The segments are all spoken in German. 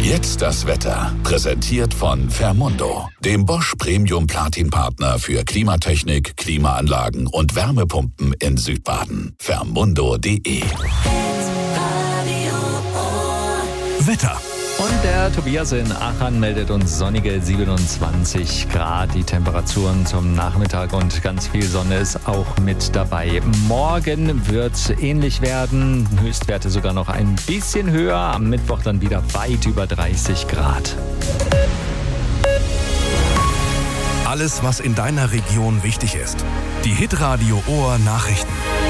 Jetzt das Wetter. Präsentiert von Fermundo, dem Bosch Premium Platin Partner für Klimatechnik, Klimaanlagen und Wärmepumpen in Südbaden. Fermundo.de. Wetter. Und der Tobias in Aachen meldet uns sonnige 27 Grad. Die Temperaturen zum Nachmittag und ganz viel Sonne ist auch mit dabei. Morgen wird es ähnlich werden. Höchstwerte sogar noch ein bisschen höher. Am Mittwoch dann wieder weit über 30 Grad. Alles, was in deiner Region wichtig ist. Die Hitradio Ohr Nachrichten.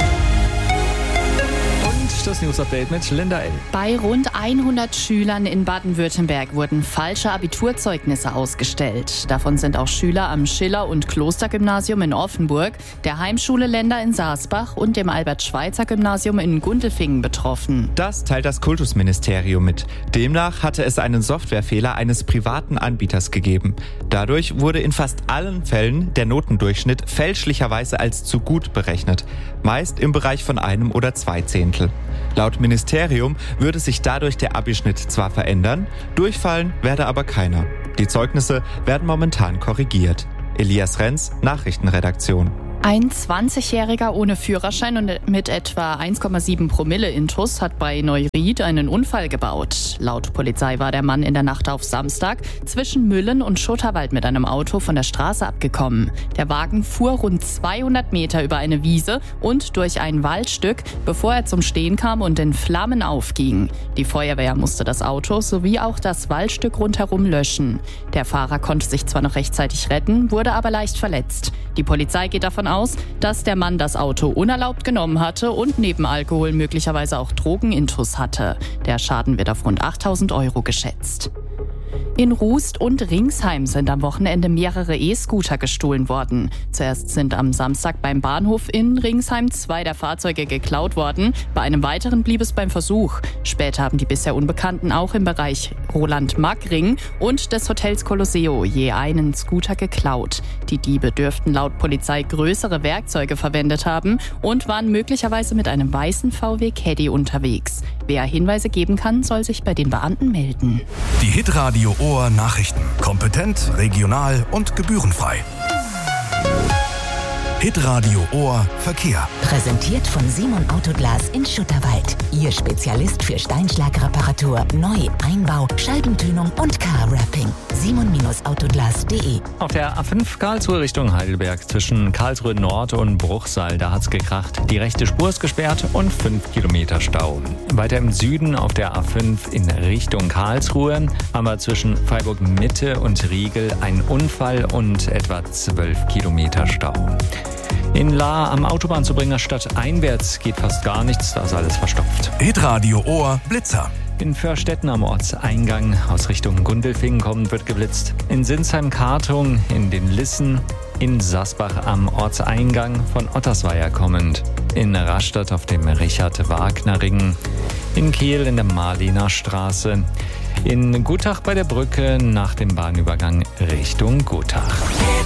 Das News-Update mit Linda L. Bei rund 100 Schülern in Baden-Württemberg wurden falsche Abiturzeugnisse ausgestellt. Davon sind auch Schüler am Schiller- und Klostergymnasium in Offenburg, der Heimschule Länder in Saasbach und dem Albert-Schweitzer-Gymnasium in Gundelfingen betroffen. Das teilt das Kultusministerium mit. Demnach hatte es einen Softwarefehler eines privaten Anbieters gegeben. Dadurch wurde in fast allen Fällen der Notendurchschnitt fälschlicherweise als zu gut berechnet. Meist im Bereich von 1 oder 2 Zehntel. Laut Ministerium würde sich dadurch der Abischnitt zwar verändern, durchfallen werde aber keiner. Die Zeugnisse werden momentan korrigiert. Elias Renz, Nachrichtenredaktion. Ein 20-Jähriger ohne Führerschein und mit etwa 1,7 Promille Intus hat bei Neuried einen Unfall gebaut. Laut Polizei war der Mann in der Nacht auf Samstag zwischen Müllen und Schutterwald mit einem Auto von der Straße abgekommen. Der Wagen fuhr rund 200 Meter über eine Wiese und durch ein Waldstück, bevor er zum Stehen kam und in Flammen aufging. Die Feuerwehr musste das Auto sowie auch das Waldstück rundherum löschen. Der Fahrer konnte sich zwar noch rechtzeitig retten, wurde aber leicht verletzt. Die Polizei geht davon aus, dass der Mann das Auto unerlaubt genommen hatte und neben Alkohol möglicherweise auch Drogenintus hatte. Der Schaden wird auf rund 8.000 Euro geschätzt. In Rust und Ringsheim sind am Wochenende mehrere E-Scooter gestohlen worden. Zuerst sind am Samstag beim Bahnhof in Ringsheim 2 der Fahrzeuge geklaut worden. Bei einem weiteren blieb es beim Versuch. Später haben die bisher Unbekannten auch im Bereich Roland-Mack-Ring und des Hotels Colosseo je einen Scooter geklaut. Die Diebe dürften laut Polizei größere Werkzeuge verwendet haben und waren möglicherweise mit einem weißen VW Caddy unterwegs. Wer Hinweise geben kann, soll sich bei den Beamten melden. Die Hitradio Ohr Nachrichten. Kompetent, regional und gebührenfrei. Hitradio Ohr Verkehr. Präsentiert von Simon Autoglas in Schutterwald. Ihr Spezialist für Steinschlagreparatur, Neu-, Einbau, Scheibentönung und Car-Wrapping. Simon-Autoglas.de. Auf der A5 Karlsruhe Richtung Heidelberg zwischen Karlsruhe Nord und Bruchsal, da hat's gekracht. Die rechte Spur ist gesperrt und 5 Kilometer Stau. Weiter im Süden auf der A5 in Richtung Karlsruhe haben wir zwischen Freiburg Mitte und Riegel einen Unfall und etwa 12 Kilometer Stau. In Lahr am Autobahnzubringer stadteinwärts geht fast gar nichts, da ist alles verstopft. Hitradio Ohr Blitzer. In Förstetten am Ortseingang aus Richtung Gundelfingen kommend wird geblitzt. In Sinsheim-Kartung, in den Lissen, in Saasbach am Ortseingang von Ottersweier kommend. In Rastatt auf dem Richard-Wagner-Ring. In Kehl in der Marlener Straße. In Gutach bei der Brücke nach dem Bahnübergang Richtung Gutach.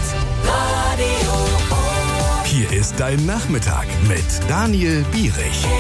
Hier ist dein Nachmittag mit Daniel Bierich.